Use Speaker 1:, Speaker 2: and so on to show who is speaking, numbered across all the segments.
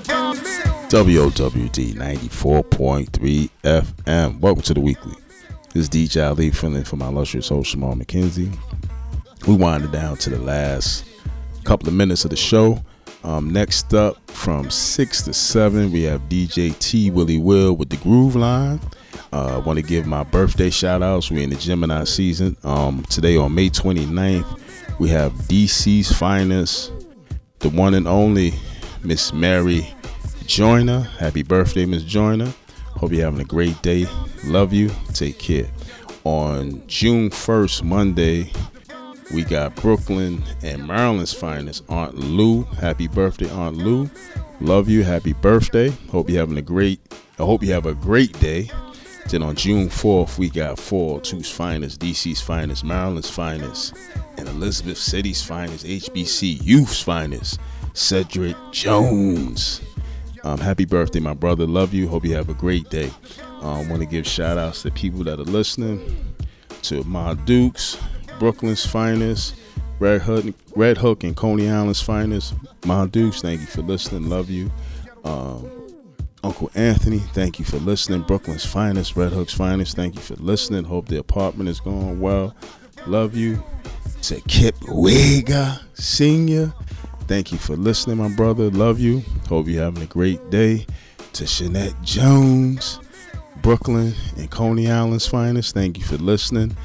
Speaker 1: WOWD 94.3 FM. Welcome to the weekly. This is DJ Ali filling in for my illustrious host, Jamal McKenzie. We winding down to the last couple of minutes of the show. Next up, from 6 to 7, we have DJ T Willie Will with the Groove Line. I want to give my birthday shout outs. We're in the Gemini season. Today on May 29th, we have DC's finest, the one and only Miss Mary Joyner. Happy birthday, Miss Joyner. Hope you're having a great day. Love you. Take care. On June 1st, Monday, we got Brooklyn and Maryland's finest, Aunt Lou. Happy birthday, Aunt Lou. Love you. Happy birthday. I hope you have a great day. Then on June 4th, we got 402's finest, DC's finest, Maryland's finest, and Elizabeth City's finest, HBC Youth's finest, Cedric Jones. Happy birthday, my brother. Love you. Hope you have a great day. Want to give shout outs to people that are listening, to Ma Dukes, Brooklyn's finest, Red Hook and Coney Island's finest. Ma Dukes, thank you for listening. Love you. Uncle Anthony, thank you for listening. Brooklyn's finest, Red Hook's finest, thank you for listening. Hope the apartment is going well. Love you. To Kip Wega Sr., thank you for listening, my brother. Love you. Hope you're having a great day. To Shanette Jones, Brooklyn and Coney Island's finest, thank you for listening.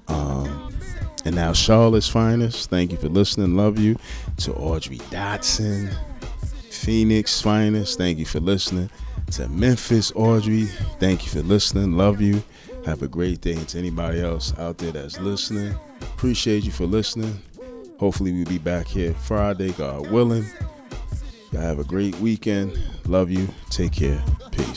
Speaker 1: And now Charlotte's finest, thank you for listening. Love you. To Audrey Dotson, Phoenix finest, thank you for listening. To Memphis Audrey, thank you for listening. Love you. Have a great day. And to anybody else out there that's listening, appreciate you for listening. Hopefully we'll be back here Friday, God willing. Y'all have a great weekend. Love you. Take care. Peace.